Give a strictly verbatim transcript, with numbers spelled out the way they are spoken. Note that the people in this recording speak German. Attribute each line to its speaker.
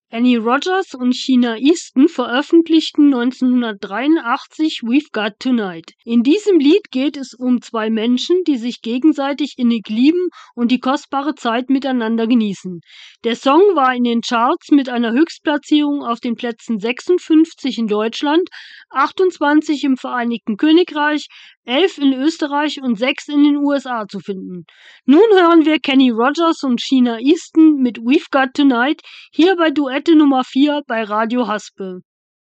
Speaker 1: Kenny Rogers und Sheena Easton veröffentlichten neunzehnhundertdreiundachtzig "We've Got Tonight". In diesem Lied geht es um zwei Menschen, die sich gegenseitig innig lieben und die kostbare Zeit miteinander genießen. Der Song war in den Charts mit einer Höchstplatzierung auf den Plätzen sechsundfünfzig in Deutschland, achtundzwanzig im Vereinigten Königreich, elf in Österreich und sechs in den U S A zu finden. Nun hören wir Kenny Rogers und Sheena Easton mit "We've Got Tonight" hier bei Duette Nummer vier bei Radio Haspel.